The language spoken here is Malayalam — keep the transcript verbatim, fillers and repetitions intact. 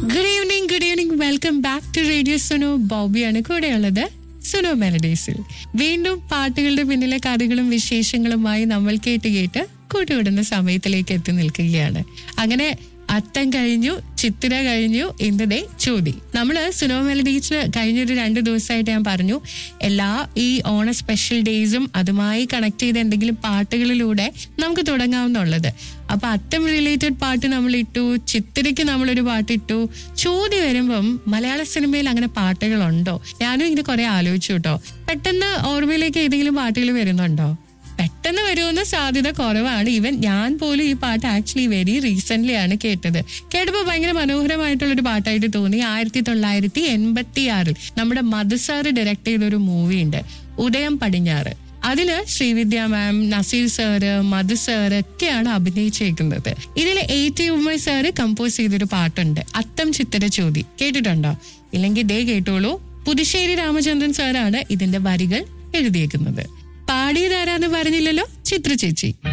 Good evening good evening welcome back to radio Suno. ബോബിയാണ് കൂടെയുള്ളത് സുനോ മെലഡീസിൽ. വീണ്ടും പാട്ടുകളുടെ പിന്നിലെ കഥകളും വിശേഷങ്ങളുമായി നമ്മൾ കേട്ട് കേട്ട് കൂട്ടുകൂടുന്ന സമയത്തിലേക്ക് എത്തി നിൽക്കുകയാണ്. അങ്ങനെ അത്തം കഴിഞ്ഞു, ചിത്തിര കഴിഞ്ഞു, ഇന്നത്തെ ചോതി. നമ്മള് സുനോ മെലഡീസിൽ കഴിഞ്ഞൊരു രണ്ട് ദിവസമായിട്ട് ഞാൻ പറഞ്ഞു, എല്ലാ ഈ ഓണ സ്പെഷ്യൽ ഡേയ്സും അതുമായി കണക്ട് ചെയ്ത എന്തെങ്കിലും പാട്ടുകളിലൂടെ നമുക്ക് തുടങ്ങാവുന്നുള്ളത്. അപ്പൊ അത്തം റിലേറ്റഡ് പാട്ട് നമ്മൾ ഇട്ടു, ചിത്തിരയ്ക്ക് നമ്മളൊരു പാട്ടിട്ടു. ചോദ്യ വരുമ്പം മലയാള സിനിമയിൽ അങ്ങനെ പാട്ടുകളുണ്ടോ? ഞാനും ഇങ്ങനെ കുറെ ആലോചിച്ചു കേട്ടോ. പെട്ടെന്ന് ഓർമ്മയിലേക്ക് ഏതെങ്കിലും പാട്ടുകൾ വരുന്നുണ്ടോ? പെട്ടെന്ന് വരുമെന്ന സാധ്യത കുറവാണ്. ഈവൻ ഞാൻ പോലും ഈ പാട്ട് ആക്ച്വലി വെരി റീസെന്റ് ആണ് കേട്ടത്. കേട്ടപ്പോൾ ഭയങ്കര മനോഹരമായിട്ടുള്ളൊരു പാട്ടായിട്ട് തോന്നി. ആയിരത്തി തൊള്ളായിരത്തി എൺപത്തി ആറിൽ നമ്മുടെ മധുസാറ് ഡയറക്ട് ചെയ്തൊരു മൂവി ഉണ്ട്, ഉദയം പടിഞ്ഞാറ്. അതില് ശ്രീവിദ്യ മാം, നസീർ സാറ്, മധു സാറ് ഒക്കെയാണ് അഭിനയിച്ചേക്കുന്നത്. ഇതില് എ ടി ഉമ്മ സാറ് കമ്പോസ് ചെയ്തൊരു പാട്ടുണ്ട്, അത്തം ചിത്തിര ചോതി. കേട്ടിട്ടുണ്ടോ? ഇല്ലെങ്കിൽ ദേ കേട്ടോളൂ. പുതുശ്ശേരി രാമചന്ദ്രൻ സാറാണ് ഇതിന്റെ വരികൾ എഴുതിയേക്കുന്നത്. പാടിയതാരാന്ന് പറഞ്ഞില്ലല്ലോ, ചിത്ര ചേച്ചി.